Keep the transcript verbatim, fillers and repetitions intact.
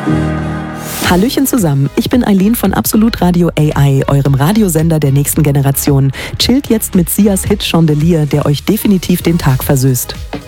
Hallöchen zusammen, ich bin Eileen von Absolut Radio A I, eurem Radiosender der nächsten Generation. Chillt jetzt mit Sias Hit Chandelier, der euch definitiv den Tag versüßt.